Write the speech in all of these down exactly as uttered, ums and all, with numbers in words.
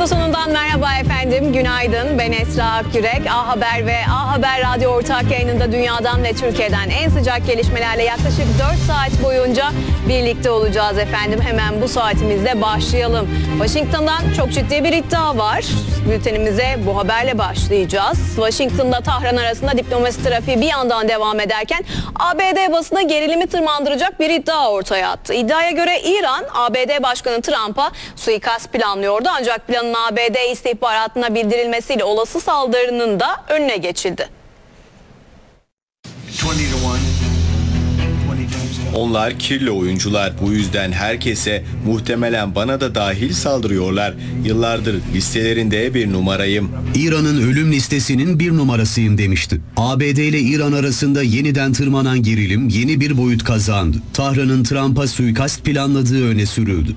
Hafta sonundan merhaba efendim, günaydın. Ben Esra Akgürek. A Haber ve A Haber Radyo ortak yayınında dünyadan ve Türkiye'den en sıcak gelişmelerle yaklaşık dört saat boyunca birlikte olacağız efendim. Hemen bu saatimizde başlayalım. Washington'dan çok ciddi bir iddia var. Bültenimize bu haberle başlayacağız. Washington'la Tahran arasında diplomasi trafiği bir yandan devam ederken A B D basını gerilimi tırmandıracak bir iddia ortaya attı. İddiaya göre İran, A B D Başkanı Trump'a suikast planlıyordu. Ancak planın A B D istihbaratına bildirilmesiyle olası saldırının da önüne geçildi. Onlar kirli oyuncular. Bu yüzden herkese, muhtemelen bana da dahil saldırıyorlar. Yıllardır listelerinde bir numarayım. İran'ın ölüm listesinin bir numarasıyım demişti. A B D ile İran arasında yeniden tırmanan gerilim yeni bir boyut kazandı. Tahran'ın Trump'a suikast planladığı öne sürüldü.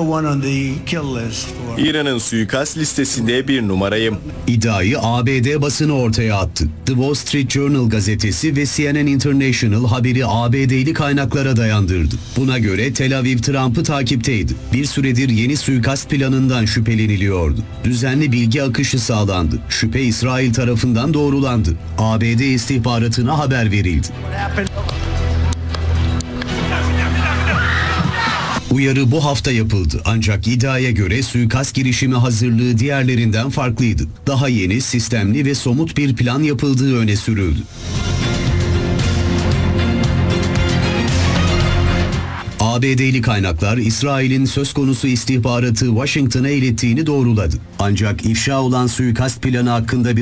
İran'ın suikast listesinde bir numarayım. İddiayı A B D basını ortaya attı. The Wall Street Journal gazetesi ve C N N International haberi A B D'li kaynaklara dayandırdı. Buna göre Tel Aviv Trump'ı takipteydi. Bir süredir yeni suikast planından şüpheleniliyordu. Düzenli bilgi akışı sağlandı. Şüphe İsrail tarafından doğrulandı. A B D istihbaratına haber verildi. Uyarı bu hafta yapıldı ancak iddiaya göre suikast girişimi hazırlığı diğerlerinden farklıydı. Daha yeni, sistemli ve somut bir plan yapıldığı öne sürüldü. A B D'li kaynaklar İsrail'in söz konusu istihbaratı Washington'a ilettiğini doğruladı. Ancak ifşa olan suikast planı hakkında bir